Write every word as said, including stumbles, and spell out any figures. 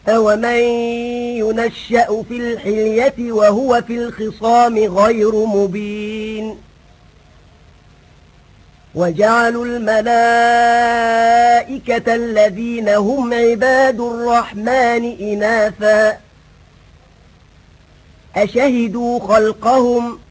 أَوَمَن يُنَشَّأُ فِي الْحِلْيَةِ وَهُوَ في الْخِصَامِ غَيْرُ مُبِينٍ وَجَعَلُوا الْمَلَائِكَةَ الَّذِينَ هُمْ عِبَادُ الرَّحْمَنِ إِنَاثًا أَشَهِدُوا خَلْقَهُمْ